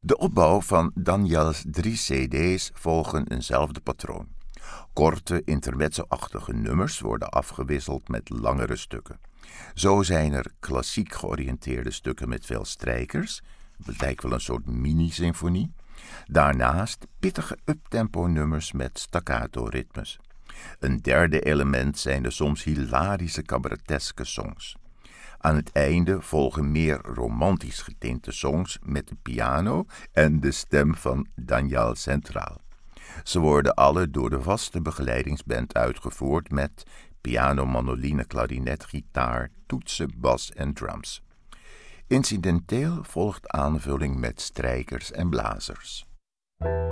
De opbouw van Daniels 3 cd's volgen eenzelfde patroon. Korte, intermezzo-achtige nummers worden afgewisseld met langere stukken. Zo zijn er klassiek georiënteerde stukken met veel strijkers, het lijkt wel een soort mini-symfonie. Daarnaast pittige uptempo-nummers met staccato-ritmes. Een derde element zijn de soms hilarische cabareteske songs. Aan het einde volgen meer romantisch getinte songs met de piano en de stem van Daniel centraal. Ze worden alle door de vaste begeleidingsband uitgevoerd met piano, mandoline, klarinet, gitaar, toetsen, bas en drums. Incidenteel volgt aanvulling met strijkers en blazers.